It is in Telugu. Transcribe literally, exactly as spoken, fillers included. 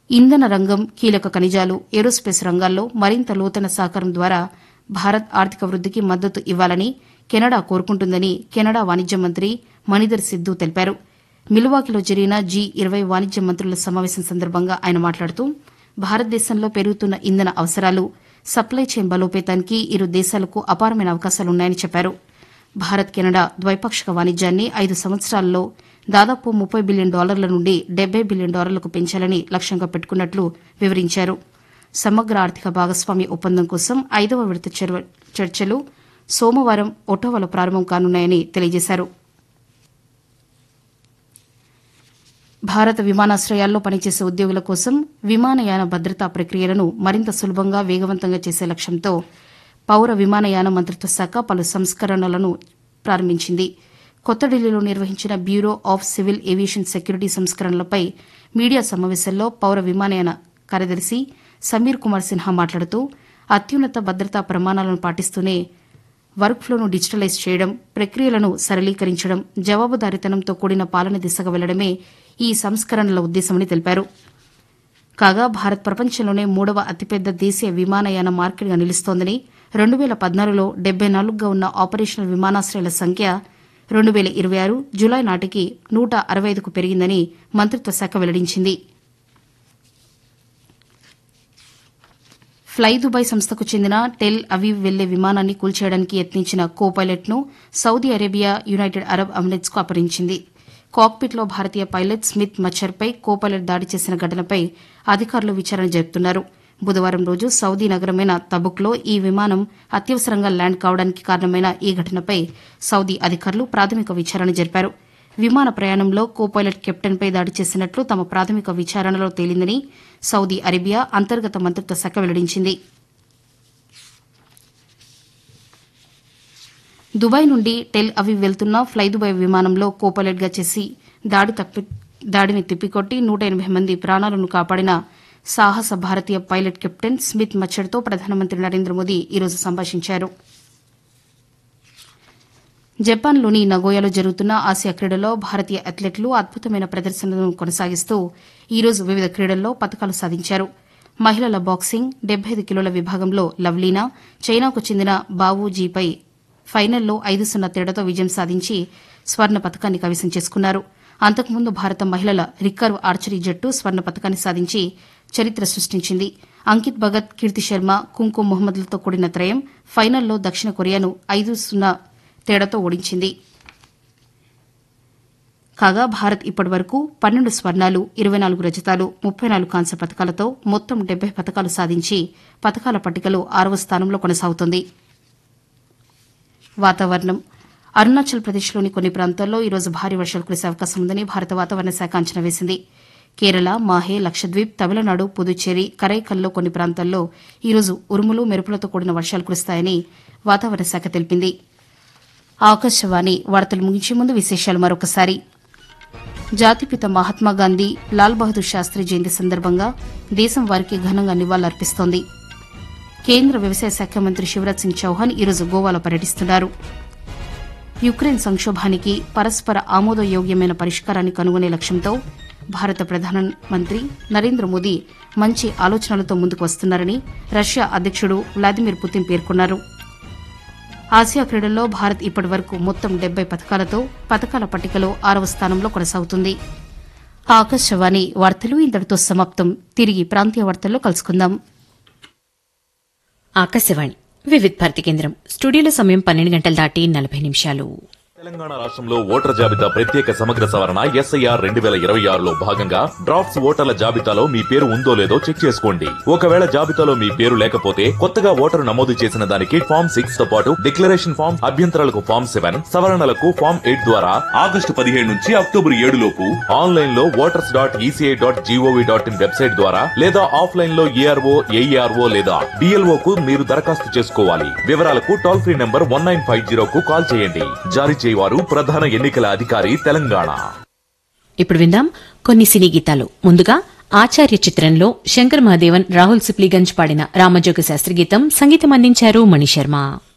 ఇంధన రంగం, కీలక ఖనిజాలు, ఏరోస్పేస్ రంగాల్లో మరింత లోతైన సహకారం ద్వారా భారత్ ఆర్థిక వృద్దికి మద్దతు ఇవ్వాలని కెనడా కోరుకుంటుందని కెనడా వాణిజ్య మంత్రి మణిధర్ సిద్దు తెలిపారు. మిల్వాకీలో జరిగిన జీ ఇరవై వాణిజ్య మంత్రుల సమావేశం సందర్భంగా ఆయన మాట్లాడుతూ భారతదేశంలో పెరుగుతున్న ఇంధన అవసరాలు, సప్లై చైన్ బలోపేతానికి ఇరు దేశాలకు అపారమైన అవకాశాలున్నాయని చెప్పారు. భారత్ కెనడా ద్వైపాక్షిక వాణిజ్యాన్ని ఐదు సంవత్సరాల్లో దాదాపు ముప్పై బిలియన్ డాలర్ల నుండి డెబ్బై బిలియన్ డాలర్లకు పెంచాలని లక్ష్యంగా పెట్టుకున్నట్లు వివరించారు. సమగ్ర ఆర్థిక భాగస్వామ్య ఒప్పందం కోసం ఐదవ విడత చర్చలు సోమవారం ఒటావాలో ప్రారంభం కానున్నాయని తెలియజేశారు. భారత విమానాశ్రయాల్లో పనిచేసే ఉద్యోగుల కోసం విమానయాన భద్రతా ప్రక్రియలను మరింత సులభంగా, వేగవంతంగా చేసే లక్ష్యంతో పౌర విమానయాన మంత్రిత్వ శాఖ పలు సంస్కరణలను ప్రారంభించింది. కొత్త ఢిల్లీలో నిర్వహించిన bureau of civil aviation security సంస్కరణలపై media సమావేశంలో పౌర విమానయాన కార్యదర్శి సమీర్ కుమార్ సిన్హా మాట్లాడుతూ అత్యున్నత భద్రతా ప్రమాణాలను పాటిస్తూనే వర్క్ ఫ్లోను డిజిటలైజ్ చేయడం, ప్రక్రియలను సరళీకరించడం, జవాబుదారీతనంతో కూడిన పాలన దిశగా వెళ్లడమే ఈ సంస్కరణల ఉద్దేశమని తెలిపారు. కాగా భారత్ ప్రపంచంలోనే మూడవ అతిపెద్ద దేశీయ విమానయాన మార్కెట్గా నిలుస్తోందని, రెండు వేల పద్నాలుగులో డెబ్బై నాలుగుగా ఉన్న ఆపరేషనల్ విమానాశ్రయాల సంఖ్య రెండు వేల ఇరవై ఆరు జులై నాటికి నూట అరవై ఐదుకు పెరిగిందని మంత్రిత్వ శాఖ వెల్లడించింది. ఫ్లై దుబాయ్ సంస్థకు చెందిన టెల్ అవీవ్ వెళ్లే విమానాన్ని కూల్చేయడానికి యత్నించిన కో పైలట్ను సౌదీ అరేబియా, యునైటెడ్ అరబ్ ఎమిరేట్స్కు అపహరించింది. కాక్పిట్లో భారతీయ పైలట్ స్మిత్ మచ్చర్పై కో పైలట్ దాడి చేసిన ఘటనపై అధికారులు విచారణ జరుపుతున్నారు. బుధవారం రోజు సౌదీ నగరమైన తబుక్లో ఈ విమానం అత్యవసరంగా ల్యాండ్ కావడానికి కారణమైన ఈ ఘటనపై సౌదీ అధికారులు ప్రాథమిక విచారణ జరిపారు. విమాన ప్రయాణంలో కో పైలట్ కెప్టెన్పై దాడి చేసినట్లు తమ ప్రాథమిక విచారణలో తేలిందని సౌదీ అరేబియా అంతర్గత మంత్రిత్వ శాఖ వెల్లడించింది. దుబాయ్ నుండి టెల్ అవీవ్ వెళ్తున్న ఫ్లై దుబాయ్ విమానంలో కో పైలట్గా చేసి దాడి తప్పి దాడిని తిప్పికొట్టి నూట ఎనబై మంది ప్రాణాలను కాపాడిన సాహస భారతీయ పైలట్ కెప్టెన్ స్మిత్ మచ్చర్తో ప్రధానమంత్రి నరేంద్ర మోదీ ఈరోజు సంభాషించారు. జపాన్లోని నగోయాలో జరుగుతున్న ఆసియా క్రీడల్లో భారతీయ అథ్లెట్లు అద్భుతమైన ప్రదర్శనలను కొనసాగిస్తూ ఈరోజు వివిధ క్రీడల్లో పతకాలు సాధించారు. మహిళల బాక్సింగ్ డెబ్బై ఐదు కిలోల విభాగంలో లవ్లీనా చైనాకు చెందిన బావూజీపై ఫైనల్లో ఐదు సున్నా తేడాతో విజయం సాధించి స్వర్ణ పతకాన్ని కైవసం చేసుకున్నారు. అంతకుముందు భారత మహిళల రికర్వ్ ఆర్చరీ జట్టు స్వర్ణ పతకాన్ని సాధించి చరిత్ర సృష్టించింది. అంకిత్ భగత్, కీర్తి శర్మ, కుంకుమ్ మొహమ్మద్లతో కూడిన త్రయం ఫైనల్లో దక్షిణ కొరియాను ఐదు సున్నా తేడాతో ఓడించింది. కాగా భారత్ ఇప్పటి వరకు పన్నెండు స్వర్ణాలు, ఇరవై నాలుగు రజతాలు, ముప్పై నాలుగు కాంస్య పతకాలతో మొత్తం డెబ్బై పతకాలు సాధించి పతకాల పట్టికలో ఆరవ స్థానంలో కొనసాగుతోంది. వాతావరణం అరుణాచల్ ప్రదేశ్లోని కొన్ని ప్రాంతాల్లో ఈరోజు భారీ వర్షాలు కురిసే అవకాశం ఉందని భారత వాతావరణ శాఖ అంచనా వేసింది. కేరళ, మాహే, లక్షద్వీప్, తమిళనాడు, పుదుచ్చేరి, కరైకల్లో కొన్ని ప్రాంతాల్లో ఈరోజు ఉరుములు, మెరుపులతో కూడిన వర్షాలు కురుస్తాయని వాతావరణ శాఖ తెలిపింది. ఆకాశవాణి వార్తలు ముగించే ముందు విశేషాలు మరొకసారి. జాతిపిత మహాత్మాగాంధీ, లాల్ బహదూర్ శాస్త్రి జయంతి సందర్భంగా దేశం వారికి ఘనంగా నివాళులర్పిస్తోంది. కేంద్ర వ్యవసాయ శాఖ మంత్రి శివరాజ్ సింగ్ చౌహాన్ ఈరోజు గోవాలో పర్యటిస్తున్నారు. యుక్రెయిన్ సంక్షోభానికి పరస్పర ఆమోదయోగ్యమైన పరిష్కారాన్ని కనుగొనే లక్ష్యంతో భారత ప్రధానమంత్రి నరేంద్ర మోదీ మంచి ఆలోచనలతో ముందుకు వస్తున్నారని రష్యా అధ్యకుడు వ్లాదిమిర్ పుతిన్ పేర్కొన్నారు. ఆసియా క్రీడల్లో భారత్ ఇప్పటి వరకు మొత్తం డెబ్బై పతకాలతో పతకాల పట్టికలో ఆరవ స్థానంలో కొనసాగుతుంది. ఆకాశవాణి వార్తలు ఇంతటితో సమాప్తం. తిరిగి ప్రాంతీయ వార్తల్లో కలుసుకుందాం. ఆకాశవాణి వివిధ భారతి కేంద్రం స్టూడియోలో సమయం పన్నెండు గంటలు దాటి నలభై నిమిషాలు. తెలంగాణ రాష్ట్రంలో ఓటర్ జాబితా ప్రత్యేక సమగ్ర సవరణ ఎస్ఐఆర్ రెండు వేల ఇరవై ఆరులో భాగంగా డ్రాఫ్ట్స్ ఓటర్ల జాబితాలో మీ పేరు ఉందో లేదో చెక్ చేసుకోండి. ఒకవేళ జాబితాలో మీ పేరు లేకపోతే కొత్తగా ఓటరు నమోదు చేసిన దానికి ఫామ్ సిక్స్ తో పాటు డిక్లరేషన్ ఫామ్, అభ్యంతరాలకు ఫామ్ సెవెన్, సవరణలకు ఫామ్ ఎయిట్ ద్వారా ఆగస్టు పదిహేడు నుంచి అక్టోబర్ ఏడు లోపు ఆన్లైన్ లో voters dot ECI dot GOV dot in website ద్వారా లేదా ఆఫ్లైన్ లో ఏఆర్ఓ, ఏఈఆర్ఓ లేదా డిఎల్ఓ కు మీరు దరఖాస్తు చేసుకోవాలి. వివరాలకు toll free number one nine five zero కు కాల్ చేయండి. జారీ వారు ప్రధాన ఎన్నికల అధికారి తెలంగాణ. ఇప్పుడు విందాం కొన్ని సినీ గీతాలు. ముందుగా ఆచార్య చిత్రంలో శంకర్ మహాదేవన్, రాహుల్ సిప్లీగంజ్ పాడిన రామజోగ శాస్త్రి గీతం. సంగీతం అందించారు మణిశర్మ.